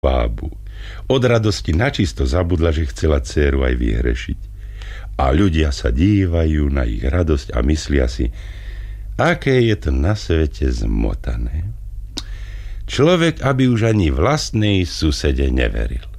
bábu. Od radosti načisto zabudla, že chcela dcéru aj vyhrešiť. A ľudia sa dívajú na ich radosť a myslia si, aké je to na svete zmotané. Človek, aby už ani vlastnej susede neveril.